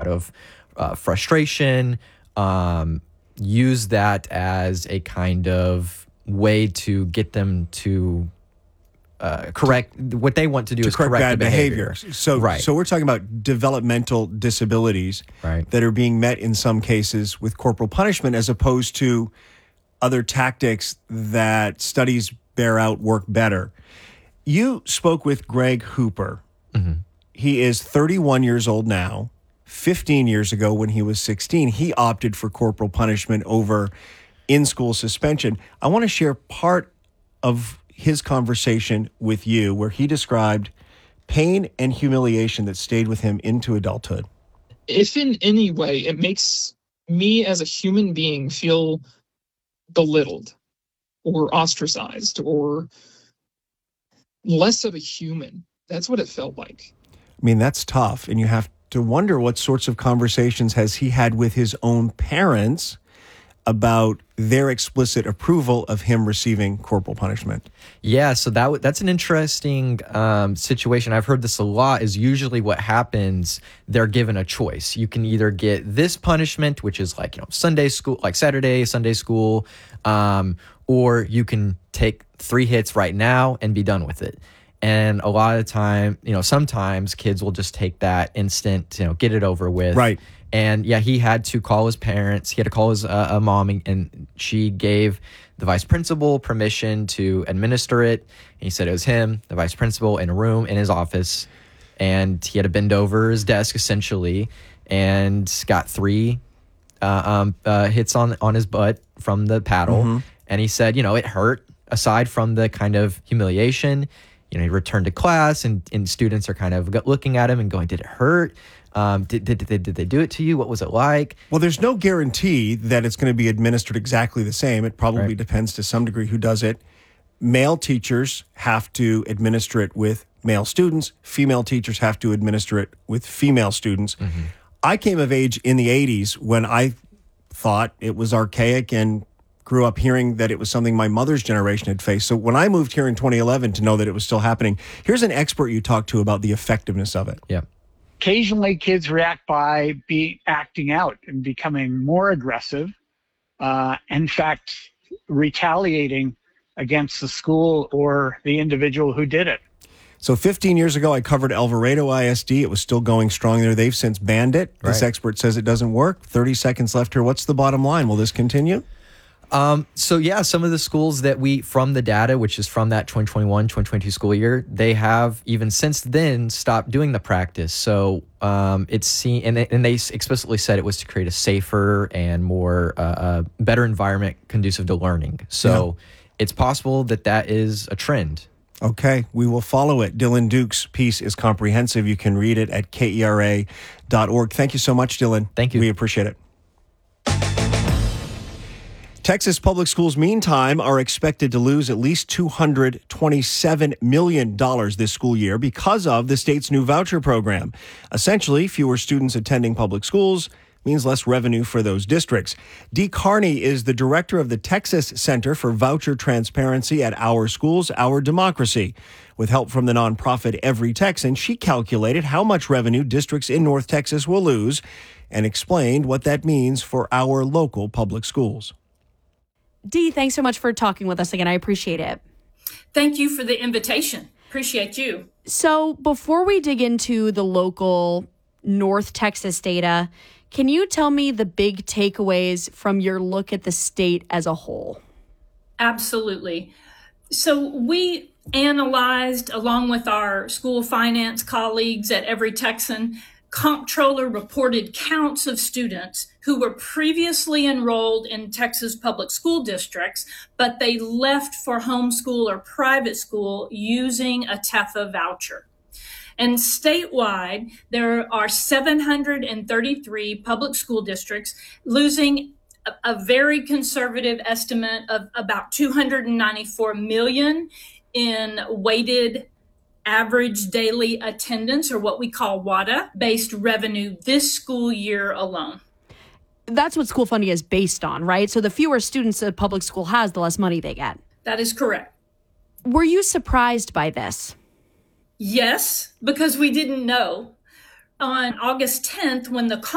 of frustration, use that as a kind of way to get them to correct what they want to do, is correct bad the behavior. So we're talking about developmental disabilities that are being met in some cases with corporal punishment, as opposed to other tactics that studies bear out work better. You spoke with Greg Hooper. Mm-hmm. He is 31 years old now. 15 years ago, when he was 16, he opted for corporal punishment over in-school suspension. I want to share part of his conversation with you, where he described pain and humiliation that stayed with him into adulthood. If in any way it makes me as a human being feel belittled or ostracized or less of a human, that's what it felt like. I mean, that's tough. And you have to wonder, what sorts of conversations has he had with his own parents about their explicit approval of him receiving corporal punishment? Yeah, so that's an interesting situation. I've heard this a lot. Is usually what happens, they're given a choice. You can either get this punishment, which is like, Sunday school, like Saturday, Sunday school, or you can take 3 hits right now and be done with it. And a lot of the time, sometimes kids will just take that instant, get it over with. Right. And yeah, he had to call his parents. He had to call his mom, and she gave the vice principal permission to administer it. And he said it was him, the vice principal, in a room in his office. And he had to bend over his desk, essentially, and got 3 hits on his butt from the paddle. Mm-hmm. And he said, it hurt, aside from the kind of humiliation. He returned to class, and students are kind of looking at him and going, did it hurt? Did they do it to you? What was it like? Well, there's no guarantee that it's going to be administered exactly the same. It probably depends to some degree who does it. Male teachers have to administer it with male students. Female teachers have to administer it with female students. Mm-hmm. I came of age in the 80s when I thought it was archaic and grew up hearing that it was something my mother's generation had faced. So when I moved here in 2011 to know that it was still happening, here's an expert you talked to about the effectiveness of it. Yeah. Occasionally, kids react by acting out and becoming more aggressive. In fact, retaliating against the school or the individual who did it. So 15 years ago, I covered Alvarado ISD. It was still going strong there. They've since banned it. Right. This expert says it doesn't work. 30 seconds left here. What's the bottom line? Will this continue? So yeah, some of the schools that from the data, which is from that 2021-2022 school year, they have even since then stopped doing the practice. So it's seen, and they explicitly said it was to create a safer and more better environment conducive to learning. So it's possible that is a trend. Okay, we will follow it. Dylan Duke's piece is comprehensive. You can read it at KERA.org. Thank you so much, Dylan. Thank you. We appreciate it. Texas public schools, meantime, are expected to lose at least $227 million this school year because of the state's new voucher program. Essentially, fewer students attending public schools means less revenue for those districts. Dee Carney is the director of the Texas Center for Voucher Transparency at Our Schools, Our Democracy. With help from the nonprofit Every Texan, she calculated how much revenue districts in North Texas will lose and explained what that means for our local public schools. Dee, thanks so much for talking with us again. I appreciate it. Thank you for the invitation. Appreciate you. So before we dig into the local North Texas data, can you tell me the big takeaways from your look at the state as a whole? Absolutely. So we analyzed, along with our school finance colleagues at Every Texan, Comptroller reported counts of students who were previously enrolled in Texas public school districts, but they left for homeschool or private school using a TEFA voucher. And statewide, there are 733 public school districts losing a very conservative estimate of about $294 million in weighted average daily attendance, or what we call WADA-based revenue this school year alone. That's what school funding is based on, right? So the fewer students a public school has, the less money they get. That is correct. Were you surprised by this? Yes, because we didn't know. On August 10th, when the